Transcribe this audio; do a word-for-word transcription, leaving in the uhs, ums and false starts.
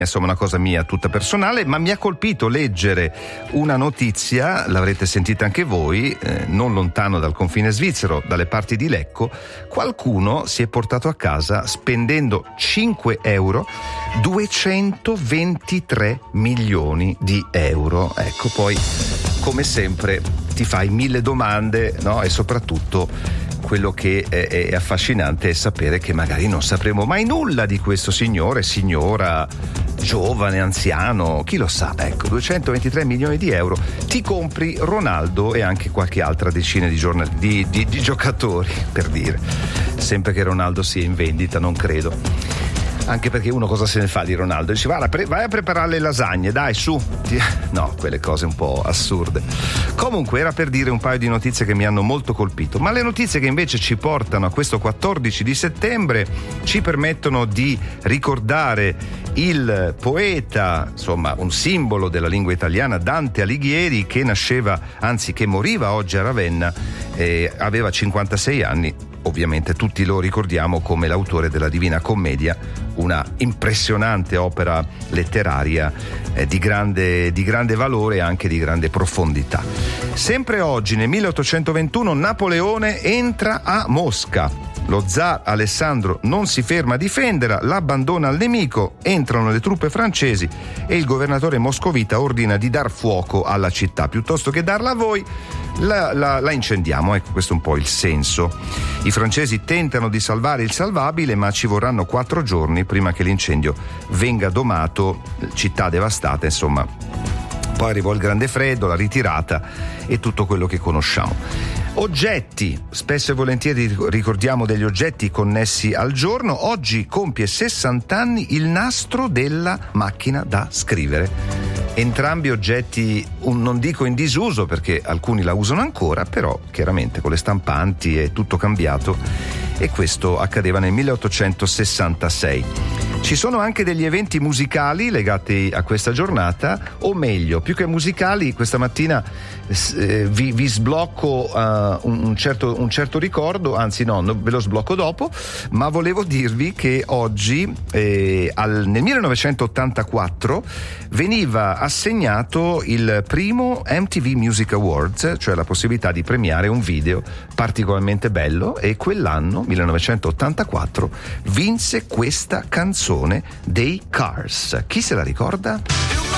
insomma una cosa mia tutta personale, ma mi ha colpito leggere una notizia, l'avrete sentita anche voi, eh, non lontano dal confine svizzero, dalle parti di Lecco, qualcuno si è portato a casa, spendendo cinque euro, duecentoventitré milioni di euro. Ecco, poi come sempre ti fai mille domande, no? E soprattutto quello che è, è affascinante è sapere che magari non sapremo mai nulla di questo signore, signora, giovane, anziano, chi lo sa. Ecco, duecentoventitré milioni di euro, ti compri Ronaldo e anche qualche altra decina di, giornal- di, di, di giocatori, per dire, sempre che Ronaldo sia in vendita, non credo. Anche perché uno cosa se ne fa di Ronaldo? Dice vai a, pre- vai a preparare le lasagne, dai, su. No, quelle cose un po' assurde. Comunque era per dire un paio di notizie che mi hanno molto colpito, ma le notizie che invece ci portano a questo quattordici di settembre ci permettono di ricordare il poeta, insomma un simbolo della lingua italiana, Dante Alighieri, che nasceva, anzi che moriva oggi a Ravenna, eh, aveva cinquantasei anni. Ovviamente tutti lo ricordiamo come l'autore della Divina Commedia, una impressionante opera letteraria eh, di grande, di grande valore e anche di grande profondità. Sempre oggi, nel milleottocentoventuno, Napoleone entra a Mosca. Lo zar Alessandro non si ferma a difenderla, l'abbandona al nemico, entrano le truppe francesi e il governatore moscovita ordina di dar fuoco alla città. Piuttosto che darla a voi, la, la, la incendiamo. Ecco, questo è un po' il senso. I francesi tentano di salvare il salvabile, ma ci vorranno quattro giorni prima che l'incendio venga domato, città devastata, insomma. Poi arrivò il grande freddo, la ritirata e tutto quello che conosciamo. Oggetti, spesso e volentieri ricordiamo degli oggetti connessi al giorno. Oggi compie sessanta anni il nastro della macchina da scrivere. Entrambi oggetti, un, non dico in disuso perché alcuni la usano ancora, però chiaramente con le stampanti è tutto cambiato e questo accadeva nel milleottocentosessantasei. Ci sono anche degli eventi musicali legati a questa giornata, o meglio, più che musicali, questa mattina eh, vi, vi sblocco uh, un, un, certo, un certo ricordo, anzi no, no, ve lo sblocco dopo, ma volevo dirvi che oggi, eh, al, nel millenovecentottantaquattro, veniva assegnato il primo M T V Music Awards, cioè la possibilità di premiare un video particolarmente bello, e quell'anno, millenovecentottantaquattro, vinse questa canzone dei Cars. Chi se la ricorda?